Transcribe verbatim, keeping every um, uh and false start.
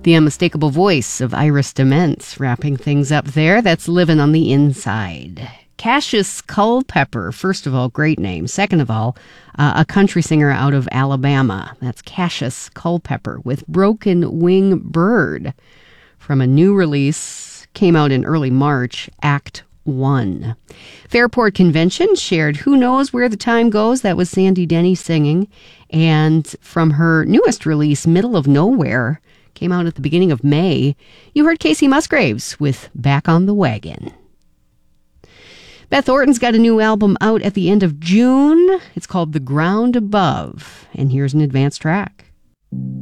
The unmistakable voice of Iris Dements wrapping things up there. That's Living on the Inside. Cassius Culpepper, first of all, great name. Second of all, uh, a country singer out of Alabama. That's Cassius Culpepper with Broken Wing Bird from a new release. Came out in early March, Act One. Fairport Convention shared Who Knows Where the Time Goes. That was Sandy Denny singing. And from her newest release, Middle of Nowhere, came out at the beginning of May, you heard Casey Musgraves with Back on the Wagon. Beth Orton's got a new album out at the end of June. It's called The Ground Above. And here's an advanced track.